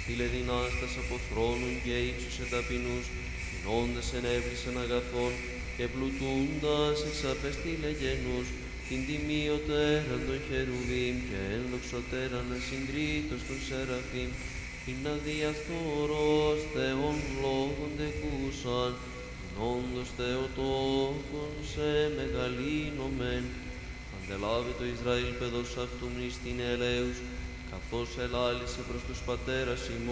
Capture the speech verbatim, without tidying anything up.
εστήλε δυνάστας από θρόνων και ύψουσε ταπεινούς, γινώντας ενέβρισεν αγαθών και πλουτούντας εξαπεστήλε γενούς, την τιμιωτέραν των χερουβίμ και ενδοξωτέραν ασυγκρίτως των σεραφείμ, την αδιαθόρος Θεόν λόγων τεκούσαν, γινώντος Θεοτόκον σε μεγαλύνομεν. Αντελάβει το Ισραήλ παιδός αυτού μνηστήν ελέους, καθώς ελάλησε προς τους πατέρας ημών,